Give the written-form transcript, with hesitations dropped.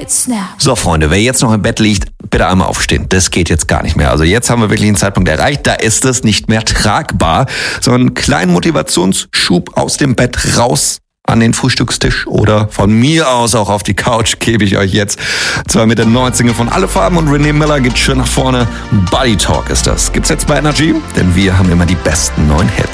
snap. So, Freunde, wer jetzt noch im Bett liegt, bitte einmal aufstehen. Das geht jetzt gar nicht mehr. Also jetzt haben wir wirklich einen Zeitpunkt erreicht, da ist es nicht mehr tragbar. So einen kleinen Motivationsschub aus dem Bett raus an den Frühstückstisch oder von mir aus auch auf die Couch gebe ich euch jetzt. Zwar mit der neuen Single von Alle Farben und René Miller geht schön nach vorne. Body Talk ist das. Gibt's jetzt bei Energy, denn wir haben immer die besten neuen Hits.